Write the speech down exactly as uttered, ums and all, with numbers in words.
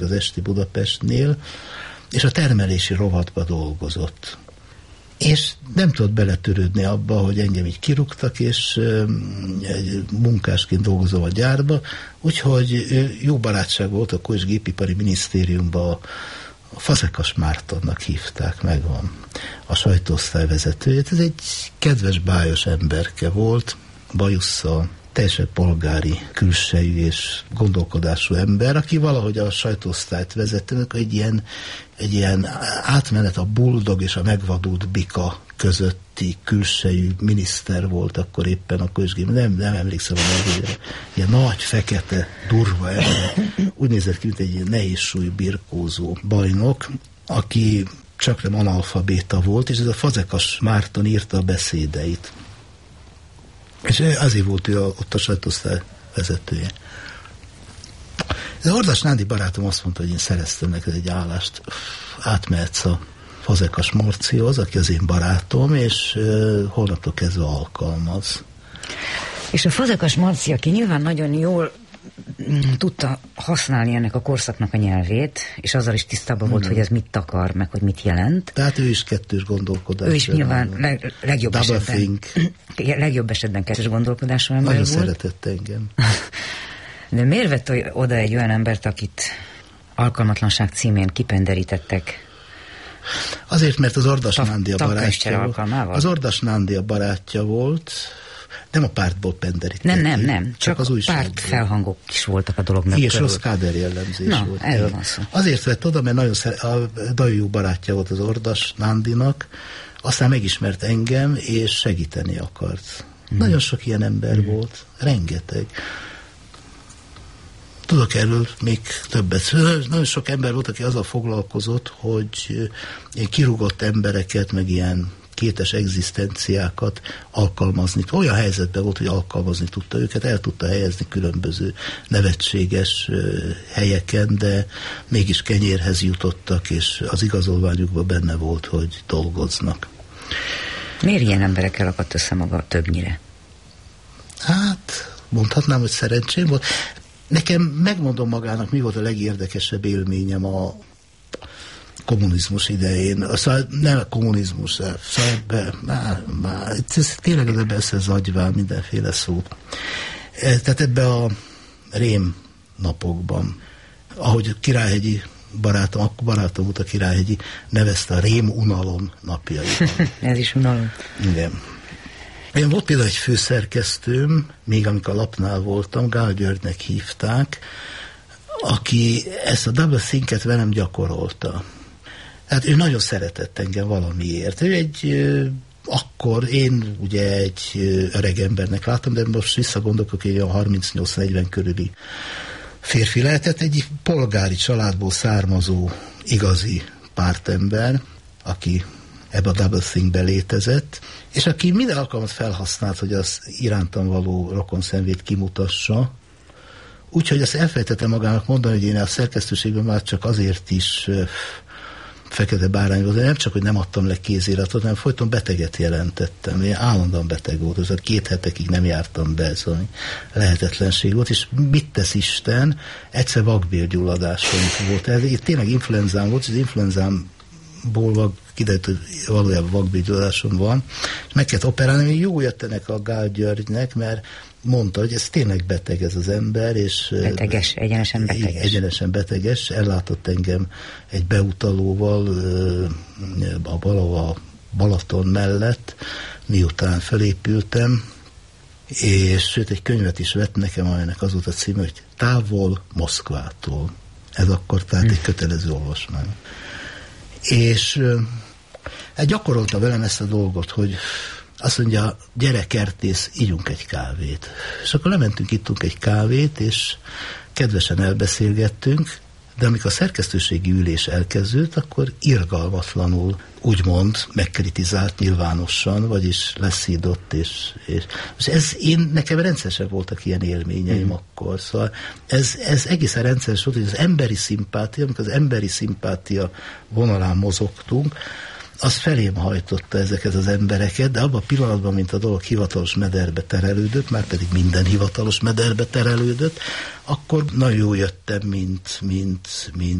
az Esti Budapestnél, és a termelési rovatba dolgozott. És nem tudott beletörődni abba, hogy engem így kirúgtak, és egy munkásként dolgozom a gyárba, úgyhogy jó barátság volt, akkor is gépipari minisztériumban a Fazekas Mártonnak hívták, megvan a sajtóosztály vezetőjét. Ez egy kedves, bájos emberke volt, bajusszal, teljesen polgári külsejű és gondolkodású ember, aki valahogy a sajtóosztályt vezetőnek egy ilyen, egy ilyen átmenet a buldog és a megvadult bika közötti külsejű miniszter volt akkor éppen a közgém. Nem, nem emlékszem, hogy ilyen nagy, fekete, durva ember. Úgy nézett ki, mint egy ilyen nehézsúly birkózó bajnok, aki csak nem analfabéta volt, és ez a Fazekas Márton írta a beszédeit. És azért volt ő a, ott a sajtóosztály vezetője. Az Ordas Nándi barátom azt mondta, hogy én szereztem neked egy állást, átmehetsz a Fazekas Marcihoz, aki az én barátom, és uh, holnaptól kezdve alkalmaz. És a Fazekas Marci, aki nyilván nagyon jól tudta használni ennek a korszaknak a nyelvét, és azzal is tisztában volt, hmm. hogy ez mit akar, meg hogy mit jelent. Tehát ő is kettős gondolkodás. Ő is nyilván leg, legjobb, esetben, legjobb esetben kettős gondolkodású ember nagyon volt. Szeretett engem. De miért vett oda egy olyan embert, akit alkalmatlanság címén kipenderítettek? Azért, mert az Ordas Nándi a barátja volt. Az Ordas Nándi a barátja volt, nem a pártból penderítették. Nem, nem, nem. Csak, csak az újságból. Párt felhangok is voltak a dolog mögött. És rossz káder jellemzés Na, volt. erről van szó. Azért vett oda, mert nagyon szere- a nagyon jó barátja volt az Ordas Nándinak, aztán megismert engem, és segíteni akart. Hmm. Nagyon sok ilyen ember hmm. volt. Rengeteg. Tudok erről még többet. Nagyon sok ember volt, aki azzal foglalkozott, hogy ilyen kirúgott embereket, meg ilyen kétes egzisztenciákat alkalmazni. Olyan helyzetben volt, hogy alkalmazni tudta őket, el tudta helyezni különböző nevetséges helyeken, de mégis kenyérhez jutottak, és az igazolványukban benne volt, hogy dolgoznak. Miért ilyen emberekkel akadt össze maga többnyire? Hát, mondhatnám, hogy szerencsém volt. Nekem, megmondom magának, mi volt a legérdekesebb élményem a kommunizmus idején. Szóval nem a kommunizmus, szóval be, már, már, ez tényleg az ebbe összezagyvál mindenféle szót. Tehát ebbe a rém napokban, ahogy Királyhegyi barátom, akkor barátom volt a Királyhegyi, nevezte a rém unalom napjaiban. Ez is unalom. Igen. Én volt például egy főszerkesztőm, még amikor a lapnál voltam, Gál Györgynek hívták, aki ezt a double think-et velem gyakorolta. Hát ő nagyon szeretett engem valamiért. Ő egy, akkor én ugye egy öreg embernek láttam, de most visszagondolok, hogy a harmincnyolc-negyven körüli férfi lehetett, egy polgári családból származó igazi pártember, aki ebbe a double think-be létezett, és aki minden alkalmat felhasznált, hogy az irántam való rokonszenvét kimutassa, úgyhogy azt elfelejtettem magának mondani, hogy én a szerkesztőségben már csak azért is fekete bárány volt, de nem csak, hogy nem adtam le kéziratot, hanem folyton beteget jelentettem. Én állandóan beteg volt, az a két hetekig nem jártam be, ez lehetetlenség volt, és mit tesz Isten? Egyszer vakbélgyulladásom volt. Ez tényleg influenzám volt, és az influenzámból kiderült, hogy valójában vakbélgyulladásom van, és meg kellett operálni, még jó jöttenek a Gál Györgynek, mert mondta, hogy ez tényleg beteg ez az ember, és beteges, egyenesen beteges. Egyenesen beteges, ellátott engem egy beutalóval a valahol Balaton mellett, miután felépültem, és sőt egy könyvet is vett nekem, amelynek az volt a címe, hogy Távol Moszkvától. Ez akkor tehát hm. egy kötelező olvasmány. És hát gyakorolta velem ezt a dolgot, hogy azt mondja, gyere kertész, ígyunk egy kávét. És akkor lementünk, ittunk egy kávét, és kedvesen elbeszélgettünk, de amikor a szerkesztőségi ülés elkezdődött, akkor irgalmatlanul, úgymond, megkritizált nyilvánosan, vagyis leszídott, és, és, és ez én, nekem rendszeresen voltak ilyen élményeim mm. akkor, szóval ez, ez egészen rendszeres volt, hogy az emberi szimpátia, amikor az emberi szimpátia vonalán mozogtunk, az felém hajtotta ezeket az embereket, de abban a pillanatban, mint a dolog hivatalos mederbe terelődött, már pedig minden hivatalos mederbe terelődött, akkor nagyon jó jöttem, mint, mint, mint